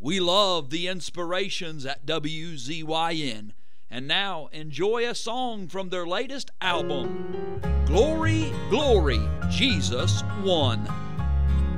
We love the inspirations at WZYN. And now enjoy a song from their latest album, Glory, Glory, Jesus Won.